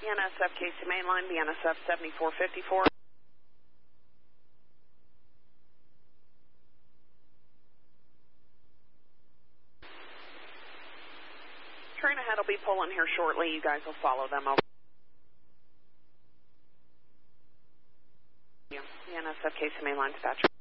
BNSF Casey Mainline, BNSF 7454. Train ahead will be pulling here shortly. You guys will follow them over. BNSF Casey Mainline dispatcher.